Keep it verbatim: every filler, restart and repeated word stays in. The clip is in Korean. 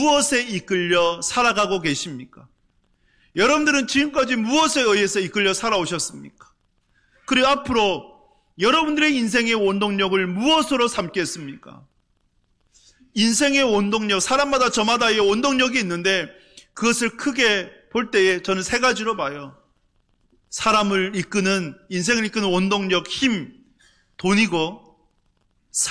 무엇에 이끌려 살아가고 계십니까? 여러분들은 지금까지 무엇에 의해서 이끌려 살아오셨습니까? 그리고 앞으로 여러분들의 인생의 원동력을 무엇으로 삼겠습니까? 인생의 원동력, 사람마다 저마다의 원동력이 있는데 그것을 크게 볼 때에 저는 세 가지로 봐요. 사람을 이끄는, 인생을 이끄는 원동력, 힘, 돈이고,